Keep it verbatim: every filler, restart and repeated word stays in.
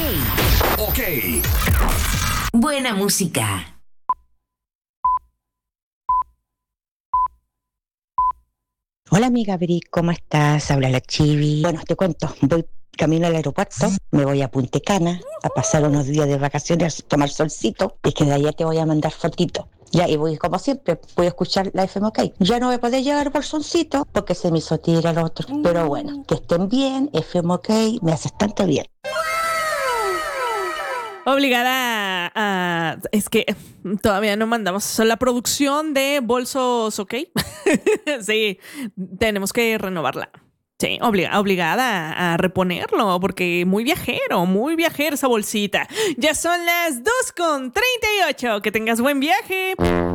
Ok. Buena música. Hola amiga Bri, ¿cómo estás? Habla la Chivi. Bueno, te cuento, voy camino al aeropuerto, me voy a Punta Cana a pasar unos días de vacaciones, a tomar solcito, y que de allá te voy a mandar fotitos. Ya, y voy como siempre, voy a escuchar la F M OK. Ya no voy a poder llevar bolsoncito porque se me hizo tira el otro. Pero bueno, que estén bien, F M OK, me haces tanto bien. Obligada a... Es que todavía no mandamos la producción de bolsos, ¿ok? Sí, tenemos que renovarla. Sí, obliga, obligada a reponerlo porque muy viajero, muy viajera esa bolsita. Ya son las dos con treinta y ocho. Que tengas buen viaje.